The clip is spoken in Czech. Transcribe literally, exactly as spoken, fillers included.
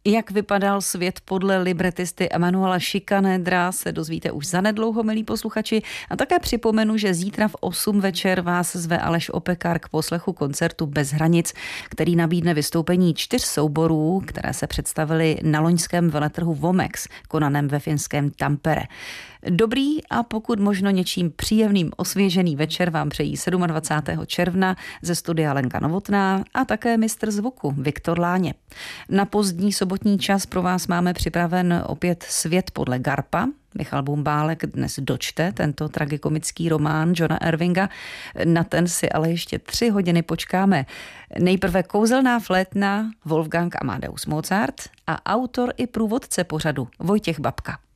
Jak vypadal svět podle libretisty Emanuela Schikanedra, se dozvíte už zanedlouho, milí posluchači. A také připomenu, že zítra v osm večer vás zve Aleš Opekar k poslechu koncertu Bez hranic, který nabídne vystoupení čtyř souborů, které se představily na loňském veletrhu Vomex, konaném ve finském Tampere. Dobrý a pokud možno něčím příjemným osvěžený večer vám přejí dvacátého sedmého června ze studia Lenka Novotná a také mistr zvuku Viktor Láně. Na pozdní sobotní čas pro vás máme připraven opět Svět podle Garpa. Michal Bumbálek dnes dočte tento tragikomický román Johna Irvinga. Na ten si ale ještě tři hodiny počkáme. Nejprve Kouzelná flétna Wolfgang Amadeus Mozart a autor i průvodce pořadu Vojtěch Babka.